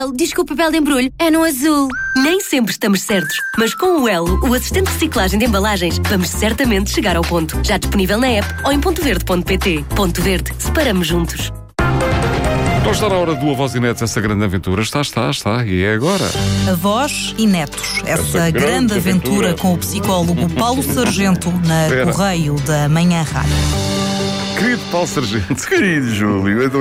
Diz que o papel de embrulho é no azul. Nem sempre estamos certos, mas com o Elo, o assistente de reciclagem de embalagens, vamos certamente chegar ao ponto. Já disponível na app ou em pontoverde.pt. Ponto Verde, separamos juntos. Não está na hora do Avós e Netos, essa grande aventura? Está. E é agora. Avós e Netos. Essa grande aventura com o psicólogo Paulo Sargento na Correio da Manhã Rádio. Querido Paulo Sargento. Querido Júlio,